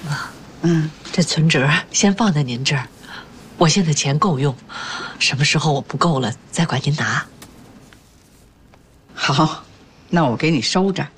这存折先放在您这儿，我现在钱够用，什么时候我不够了再管您拿。 好，那我给你收着。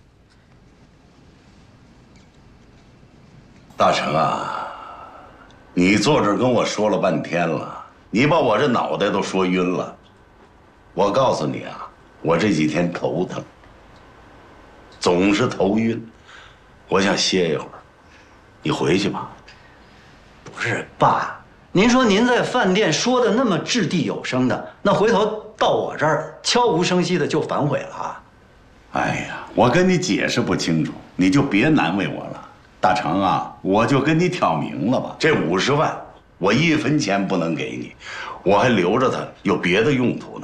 大成啊，你坐这儿跟我说了半天了，你把我这脑袋都说晕了。我告诉你啊，我这几天头疼，总是头晕，我想歇一会儿。你回去吧。 不是爸，您说您在饭店说的那么掷地有声的，那回头到我这儿悄无声息的就反悔了啊。 哎呀，我跟你解释不清楚，你就别难为我了。大成啊，我就跟你挑明了吧，这50万我1分钱不能给你，我还留着它有别的用途呢。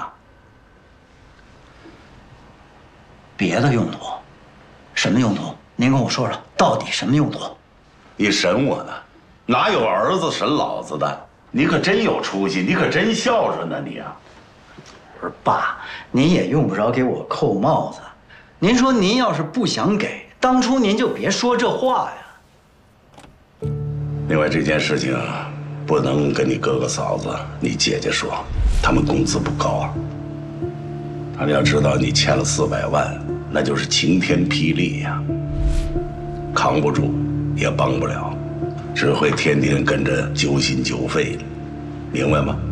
别的用途？什么用途？您跟我说说，到底什么用途？ 你审我呢？哪有儿子审老子的？你可真有出息，你可真孝顺呢你啊！ 不是爸，您也用不着给我扣帽子。您说您要是不想给，当初您就别说这话呀。 另外这件事情啊，不能跟你哥哥嫂子、你姐姐说，他们工资不高啊。他们要知道你欠了400万，那就是晴天霹雳呀，扛不住，也帮不了，只会天天跟着揪心揪肺的，明白吗？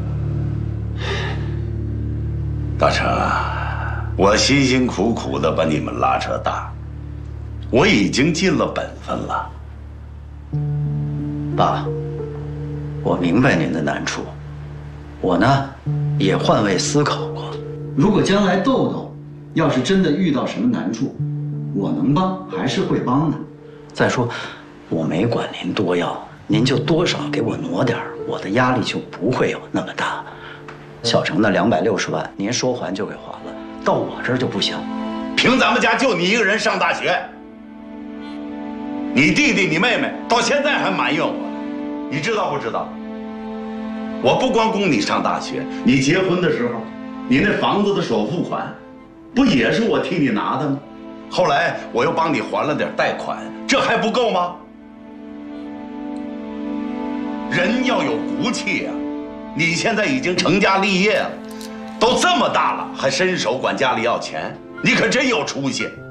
大成啊，我辛辛苦苦的把你们拉扯大，我已经尽了本分了。 爸，我明白您的难处，我呢也换位思考过，如果将来豆豆要是真的遇到什么难处，我能帮还是会帮的。再说，我没管您多要，您就多少给我挪点儿，我的压力就不会有那么大。小程的260万，您说还就给还了，到我这儿就不行。 凭咱们家就你一个人上大学，你弟弟、你妹妹到现在还埋怨我呢，你知道不知道？我不光供你上大学，你结婚的时候，你那房子的首付款，不也是我替你拿的吗？后来我又帮你还了点贷款，这还不够吗？人要有骨气啊！你现在已经成家立业了，都这么大了，还伸手管家里要钱，你可真有出息。